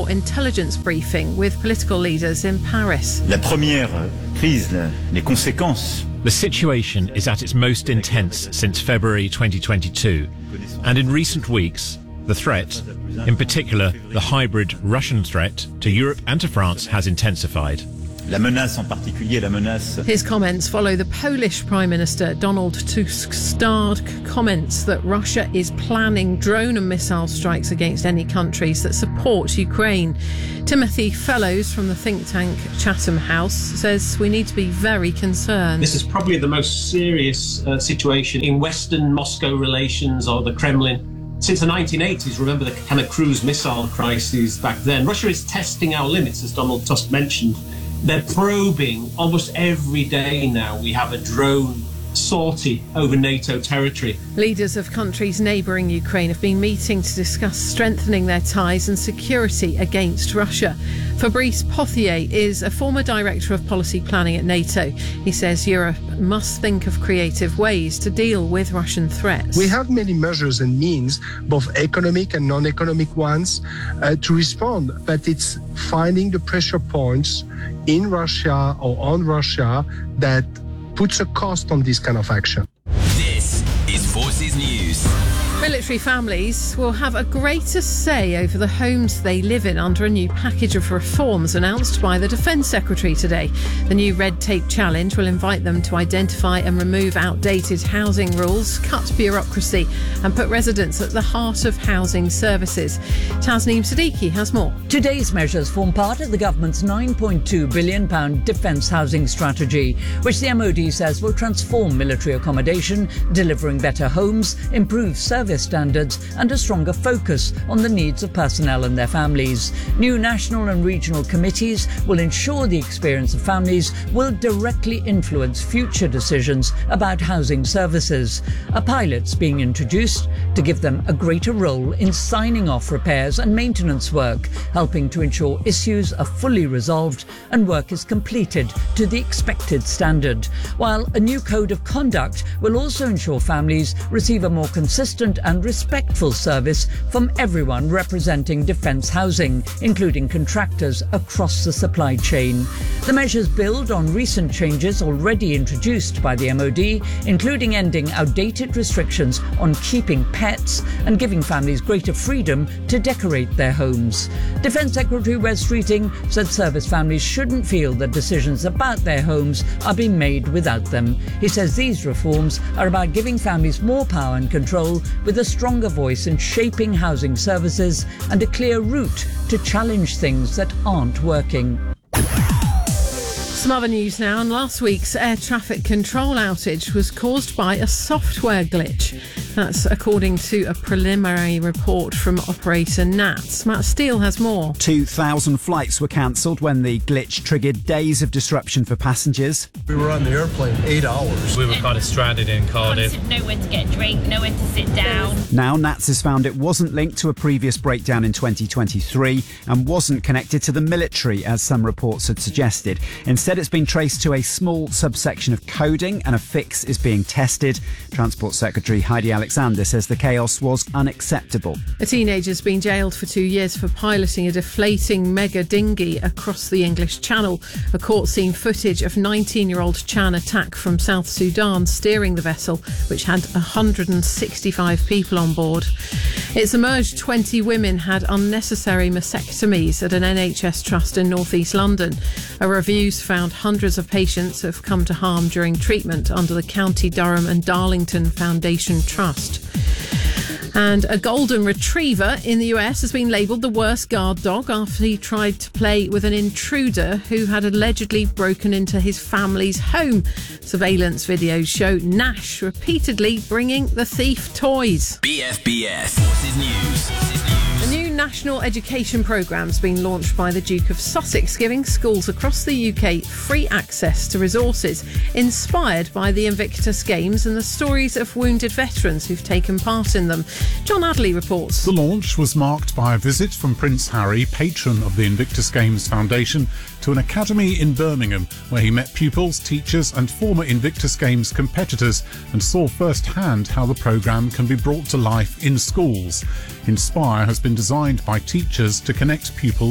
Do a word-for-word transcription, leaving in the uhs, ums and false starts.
national intelligence briefing with political leaders in Paris. La première crise, les conséquences. The situation is at its most intense since February twenty twenty-two, and in recent weeks, the threat, in particular the hybrid Russian threat to Europe and to France, has intensified. La menace en particulier, la menace. His comments follow the Polish Prime Minister Donald Tusk's stark comments that Russia is planning drone and missile strikes against any countries that support Ukraine. Timothy Fellows from the think tank Chatham House says we need to be very concerned. This is probably the most serious uh, situation in Western Moscow relations or the Kremlin since the nineteen eighties. Remember the kind of cruise missile crises back then. Russia is testing our limits, as Donald Tusk mentioned. They're probing almost every day now. We have a drone sortie over NATO territory. Leaders of countries neighbouring Ukraine have been meeting to discuss strengthening their ties and security against Russia. Fabrice Pothier is a former director of policy planning at NATO. He says Europe must think of creative ways to deal with Russian threats. We have many measures and means, both economic and non-economic ones, uh, to respond, but it's finding the pressure points in Russia or on Russia that puts a cost on this kind of action. This is Forces News. Military families will have a greater say over the homes they live in under a new package of reforms announced by the Defence Secretary today. The new red tape challenge will invite them to identify and remove outdated housing rules, cut bureaucracy and put residents at the heart of housing services. Tasneem Siddiqui has more. Today's measures form part of the government's nine point two billion pounds defence housing strategy, which the M O D says will transform military accommodation, delivering better homes, improved service standards and a stronger focus on the needs of personnel and their families. New national and regional committees will ensure the experience of families will directly influence future decisions about housing services. A pilot's being introduced to give them a greater role in signing off repairs and maintenance work, helping to ensure issues are fully resolved and work is completed to the expected standard. While a new code of conduct will also ensure families receive a more consistent and respectful service from everyone representing defence housing, including contractors across the supply chain. The measures build on recent changes already introduced by the M O D, including ending outdated restrictions on keeping pets and giving families greater freedom to decorate their homes. Defence Secretary Wes Streeting said service families shouldn't feel that decisions about their homes are being made without them. He says these reforms are about giving families more power and control, with a stronger voice in shaping housing services and a clear route to challenge things that aren't working. Some other news now. And last week's air traffic control outage was caused by a software glitch. That's according to a preliminary report from operator N A T S. Matt Steele has more. two thousand flights were cancelled when the glitch triggered days of disruption for passengers. We were on the airplane eight hours. We were kind of stranded in Cardiff. Nowhere to get a drink, nowhere to sit down. Now N A T S has found it wasn't linked to a previous breakdown in twenty twenty-three and wasn't connected to the military, as some reports had suggested. Instead, it's been traced to a small subsection of coding and a fix is being tested. Transport Secretary Heidi Alexander says the chaos was unacceptable. A teenager's been jailed for two years for piloting a deflating mega dinghy across the English Channel. A court seen footage of nineteen-year-old Chan Attack from South Sudan steering the vessel, which had one hundred sixty-five people on board. It's emerged twenty women had unnecessary mastectomies at an N H S trust in North East London. A review's found hundreds of patients have come to harm during treatment under the County Durham and Darlington Foundation Trust. And a golden retriever in the U S has been labelled the worst guard dog after he tried to play with an intruder who had allegedly broken into his family's home. Surveillance videos show Nash repeatedly bringing the thief toys. B F B S Forces News. A new national education programme has been launched by the Duke of Sussex, giving schools across the U K free access to resources inspired by the Invictus Games and the stories of wounded veterans who've taken part in them. John Adley reports. The launch was marked by a visit from Prince Harry, patron of the Invictus Games Foundation, to an academy in Birmingham, where he met pupils, teachers and former Invictus Games competitors and saw firsthand how the programme can be brought to life in schools. Inspire has been designed by teachers to connect pupils